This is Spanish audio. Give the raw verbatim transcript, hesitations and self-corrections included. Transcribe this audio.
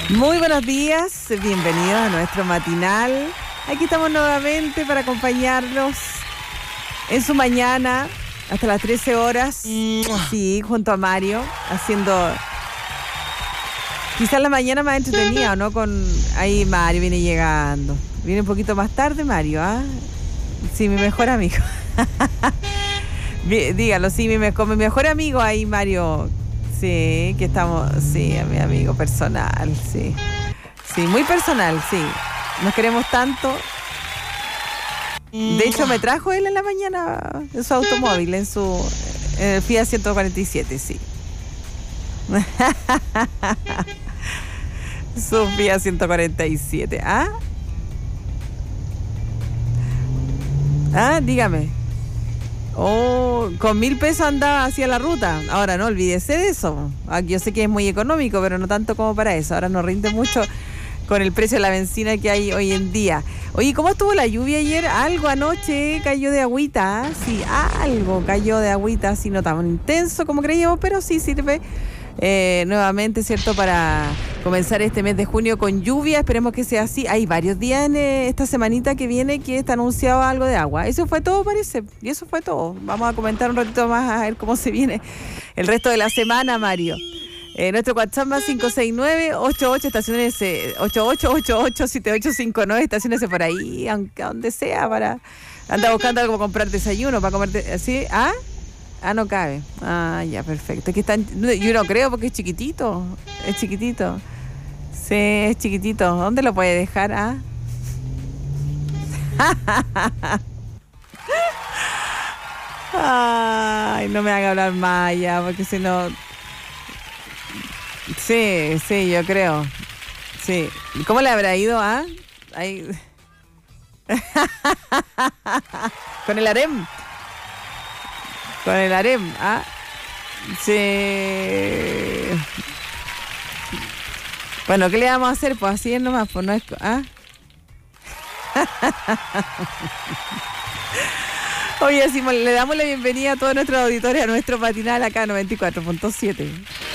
Muy buenos días, bienvenidos a nuestro matinal. Aquí estamos nuevamente para acompañarlos en su mañana hasta las trece horas. Sí, junto a Mario, haciendo quizás la mañana más entretenida, ¿o no? Con ahí Mario viene llegando. Viene un poquito más tarde, Mario, ¿ah? Sí, mi mejor amigo. Dígalo, sí, mi, con mi mejor amigo ahí, Mario. Sí, que estamos, sí, a mi amigo personal, sí. Sí, muy personal, sí. Nos queremos tanto. De hecho, me trajo él en la mañana en su automóvil, en su en el Fiat ciento cuarenta y siete, sí. Su Fiat ciento cuarenta y siete, ¿ah? Ah, dígame. Oh, con mil pesos andaba hacia la ruta. Ahora no olvídese de eso. Yo sé que es muy económico, pero no tanto como para eso. Ahora no rinde mucho con el precio de la benzina que hay hoy en día. Oye, ¿cómo estuvo la lluvia ayer? Algo anoche cayó de agüita, ¿eh? Sí, algo cayó de agüita, así no tan intenso como creíamos, pero sí sirve eh, nuevamente, ¿cierto? Para comenzar este mes de junio con lluvia. Esperemos que sea así. Hay varios días en eh, esta semanita que viene que está anunciado algo de agua. Eso fue todo, parece. Y eso fue todo. Vamos a comentar un ratito más a ver cómo se viene el resto de la semana, Mario. Eh, nuestro WhatsApp más cinco seis nueve, ocho ocho, estaciones, ocho ocho ocho ocho, siete ocho cinco nueve, estaciones por ahí, aunque donde sea, para anda buscando algo para comprar desayuno, para comerte, ¿sí? ¿Ah? Ah, no cabe. Ah, ya, perfecto. Aquí están, yo no creo porque es chiquitito, es chiquitito. Sí, es chiquitito. ¿Dónde lo puede dejar? ¿Ah? Ay, no me haga hablar maya, porque si no... Sí, sí, yo creo. Sí. ¿Cómo le habrá ido, ah? Ahí. Con el harem. Con el harem, ah. Sí. Bueno, ¿qué le vamos a hacer? Pues así es nomás, pues no es... ¿Ah? Oye, así le damos la bienvenida a todos nuestros auditores a nuestro matinal acá, noventa y cuatro punto siete.